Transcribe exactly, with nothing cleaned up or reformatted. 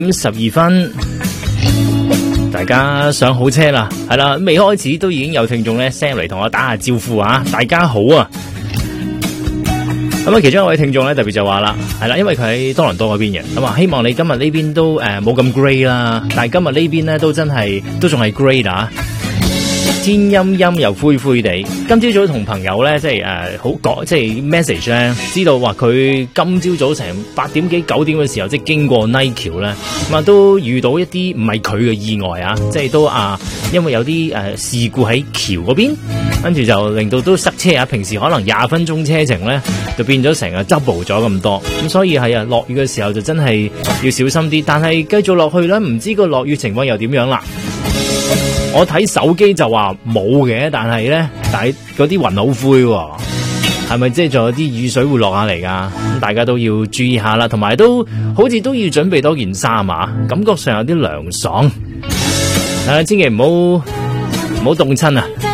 十二分，大家上好車啦，係啦，未開始都已經有聽眾咧 send 嚟同我打下招呼啊，大家好啊！咁啊，其中一位聽眾咧特別就話啦，係啦，因為佢喺多倫多嗰邊嘅，咁啊，希望你今日呢邊都誒冇咁 grey 啦，但係今日呢邊咧都真係都仲係 grey 啊！天陰陰又灰灰地，今朝早同朋友咧，即係誒好講，即係 message 咧，知道話佢今朝早成八點幾九點嘅時候，即係經過 Night 橋咧，咁啊都遇到一啲唔係佢嘅意外啊，即係都啊，因為有啲誒、呃、事故喺橋嗰邊，跟住就令到都塞車啊。平時可能廿分鐘車程咧，就變咗成日 double 咗咁多，咁所以係啊，落雨嘅時候就真係要小心啲。但係繼續落去咧，唔知個落雨情況又點樣啦。我睇手機就話冇嘅，但係咧，但係嗰啲雲好灰喎，係咪即係仲有啲雨水會落下嚟噶？咁大家都要注意下啦，同埋都好似都要準備多件衫啊，感覺上有啲涼爽，誒、啊，千祈唔好唔好凍親啊！